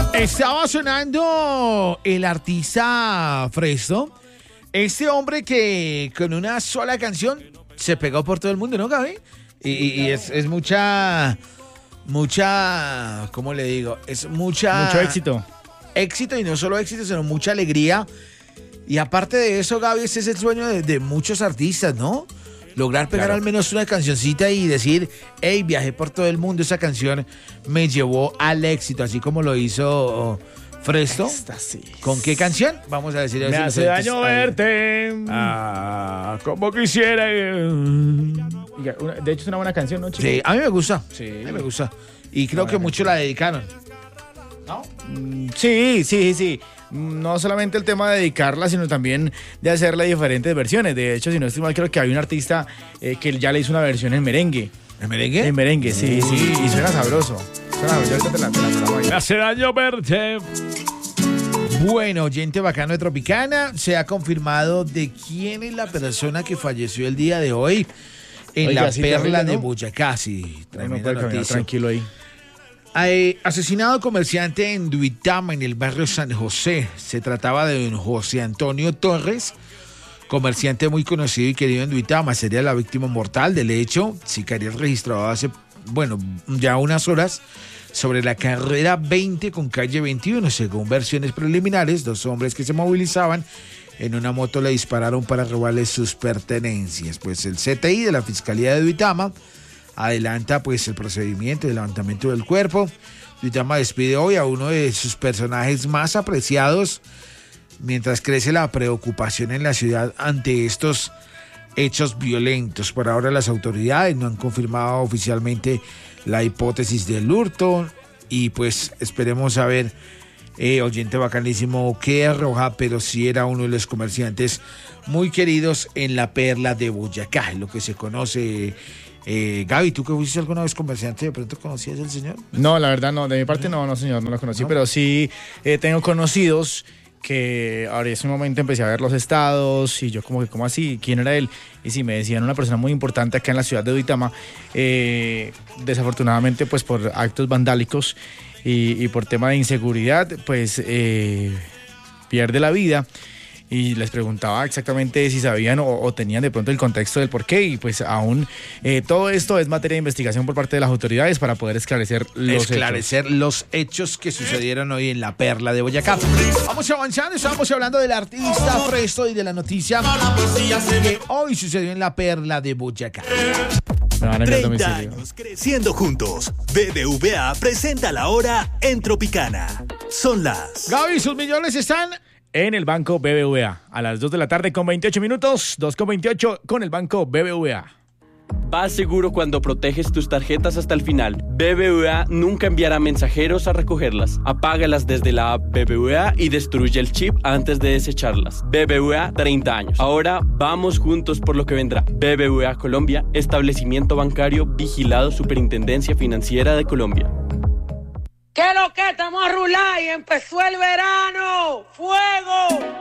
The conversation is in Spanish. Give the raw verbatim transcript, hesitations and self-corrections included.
Estaba sonando el artista Fresno, este hombre que con una sola canción se pegó por todo el mundo, ¿no, Gaby? Y, y, y es, es mucha, mucha, ¿cómo le digo? Es mucha... Mucho éxito. Éxito, y no solo éxito, sino mucha alegría. Y aparte de eso, Gaby, ese es el sueño de, de muchos artistas, ¿no? Lograr pegar Claro. al menos una cancioncita y decir, hey, viajé por todo el mundo, esa canción me llevó al éxito, así como lo hizo Fresno. Éxtasis. ¿Con qué canción? Vamos a decir. Me hace daño verte. Ah, como quisiera. Oiga, una- De hecho, es una buena canción, ¿no, chicos? Sí, a mí me gusta. Sí. A mí me gusta. Y creo Buena que muchos la dedicaron. ¿No? Mm, Sí, sí, sí. Mm, No solamente el tema de dedicarla, sino también de hacerle diferentes versiones. De hecho, si no estoy mal, creo que hay un artista eh, que ya le hizo una versión en merengue. ¿El merengue? En merengue, sí, sí. Y suena sabroso. Suena sabroso. Ahorita te la, te la programo ahí. Me hace daño verte. Bueno, oyente bacano de Tropicana, se ha confirmado de quién es la persona que falleció el día de hoy en Oiga, la sí, perla terrible, ¿no? de Boyacá. Sí, Uno tremenda puede caminar noticia. tranquilo ahí. Eh, asesinado comerciante en Duitama, en el barrio San José. Se trataba de don José Antonio Torres, comerciante muy conocido y querido en Duitama. Sería la víctima mortal del hecho. Sicario registrado hace, bueno, ya unas horas sobre la carrera veinte con calle veintiuno. Según versiones preliminares, dos hombres que se movilizaban en una moto le dispararon para robarle sus pertenencias. Pues el C T I de la Fiscalía de Duitama adelanta pues el procedimiento de levantamiento del cuerpo. Duitama despide hoy a uno de sus personajes más apreciados, mientras crece la preocupación en la ciudad ante estos hechos violentos. Por ahora las autoridades no han confirmado oficialmente la hipótesis del hurto y pues esperemos saber, eh, oyente bacanísimo, qué arroja, pero sí era uno de los comerciantes muy queridos en la perla de Boyacá, lo que se conoce. Eh, Gaby, ¿tú que fuiste alguna vez comerciante, de pronto conocías al señor? No, la verdad no, de mi parte no, no señor, no lo conocí, ¿No? pero sí eh, tengo conocidos que ahora en ese momento empecé a ver los estados y yo como que, ¿cómo así? ¿Quién era él? Y sí, me decían una persona muy importante acá en la ciudad de Duitama, eh, desafortunadamente pues por actos vandálicos y, y por tema de inseguridad, pues eh, pierde la vida. Y les preguntaba exactamente si sabían o, o tenían de pronto el contexto del por qué. Y pues aún eh, todo esto es materia de investigación por parte de las autoridades para poder esclarecer los Esclarecer hechos. los hechos que sucedieron hoy en la perla de Boyacá. Vamos avanzando, estamos hablando del artista Fresno y de la noticia que hoy sucedió en la perla de Boyacá. Me van a enviar treinta domicilio. años creciendo juntos. B B V A presenta la hora en Tropicana. Son las... Gaby, sus millones están... En el banco B B V A, a las dos de la tarde con veintiocho minutos, dos con veintiocho con el banco B B V A. Vas seguro cuando proteges tus tarjetas hasta el final. B B V A nunca enviará mensajeros a recogerlas. Apágalas desde la app B B V A y destruye el chip antes de desecharlas. B B V A, treinta años. Ahora vamos juntos por lo que vendrá. B B V A Colombia, establecimiento bancario vigilado Superintendencia Financiera de Colombia. ¿Qué lo que? Estamos a rular y empezó el verano. ¡Fuego!